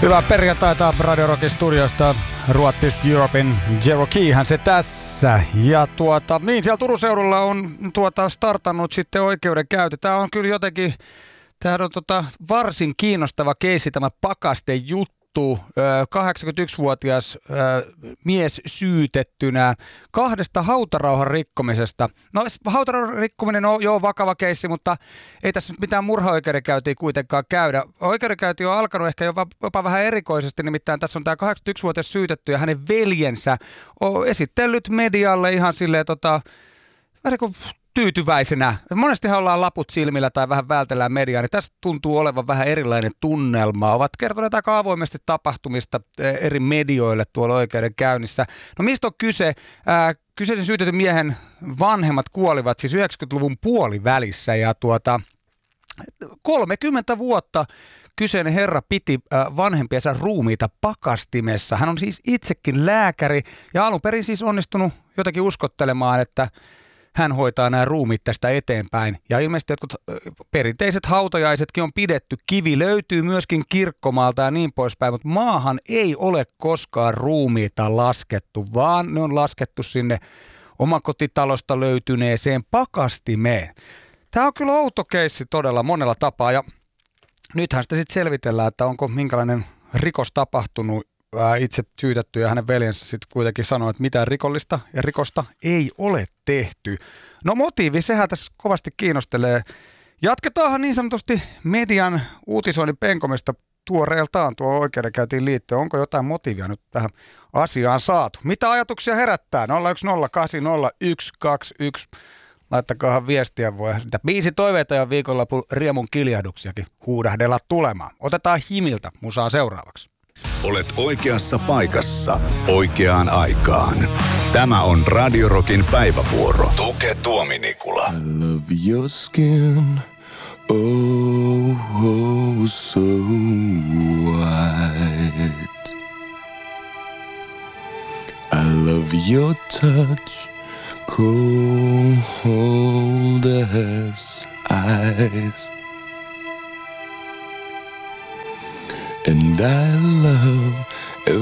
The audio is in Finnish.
Hyvää perjantaita Radio Rockin studiosta. Ruottist Europein Cherokeehän se tässä. Ja niin siellä Turun seudulla on startannut sitten oikeudenkäynti. Tämä on kyllä jotenkin, tämä on varsin kiinnostava keissi, tämä Pakaste-juttu. 81-vuotias mies syytettynä 2 hautarauhan rikkomisesta. No hautarauhan rikkominen on jo vakava keissi, mutta ei tässä mitään murhaoikeudenkäyntiä kuitenkaan käydä. Oikeudenkäynti on alkanut ehkä jopa vähän erikoisesti, nimittäin tässä on tämä 81-vuotias syytetty ja hänen veljensä on esitellyt medialle ihan silleen tyytyväisenä. Monestihan ollaan laput silmillä tai vähän vältellään mediaa, niin tässä tuntuu olevan vähän erilainen tunnelma. Ovat kertoneet aika avoimesti tapahtumista eri medioille tuolla oikeudenkäynnissä. No mistä on kyse? Kyseisen syytetyn miehen vanhemmat kuolivat siis 90-luvun puolivälissä ja 30 vuotta kyseinen herra piti vanhempiensa ruumiita pakastimessa. Hän on siis itsekin lääkäri ja alun perin siis onnistunut jotenkin uskottelemaan, että hän hoitaa nämä ruumiit tästä eteenpäin. Ja ilmeisesti jotkut perinteiset hautajaisetkin on pidetty. Kivi löytyy myöskin kirkkomaalta ja niin poispäin, mutta maahan ei ole koskaan ruumiita laskettu, vaan ne on laskettu sinne omakotitalosta löytyneeseen pakastimeen. Tämä on kyllä outo keissi todella monella tapaa ja nythän sitä sitten selvitellään, että onko minkälainen rikos tapahtunut. Itse syytetty ja hänen veljensä sitten kuitenkin sanoi, että mitään rikollista ja rikosta ei ole tehty. No motiivi, sehän tässä kovasti kiinnostelee. Jatketaanhan niin sanotusti median uutisoinnin penkomista tuoreeltaan tuo oikeudenkäyntiin liittyen. Onko jotain motiivia nyt tähän asiaan saatu? Mitä ajatuksia herättää? 010800121. Laittakaahan viestiä, voi niitä biisitoiveita ja viikonlopun riemun kiljahduksiakin huudahdella tulemaan. Otetaan Himiltä musaan seuraavaksi. Olet oikeassa paikassa, oikeaan aikaan. Tämä on Radio Rockin päivävuoro. Tuke Tuominikula. I love your skin, oh, oh so white. I love your touch, cold as ice. And I love